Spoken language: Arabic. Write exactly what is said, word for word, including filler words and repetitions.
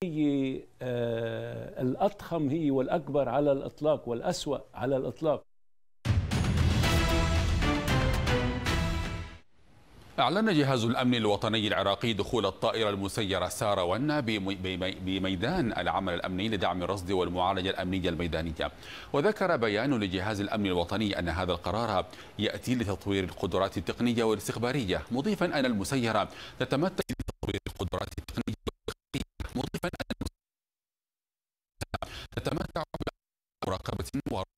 هي آه الأضخم هي والأكبر على الإطلاق والأسوأ على الإطلاق. أعلن جهاز الأمن الوطني العراقي دخول الطائرة المسيرة ساروان بميدان العمل الأمني لدعم الرصد والمعالجة الأمنية الميدانية. وذكر بيان لجهاز الأمن الوطني أن هذا القرار يأتي لتطوير القدرات التقنية والاستخبارية، مضيفا أن المسيرة تتمثل في تطوير القدرات التقنية والاستخبارية، مضيفا أن المسيرة تتمتع بمراقبة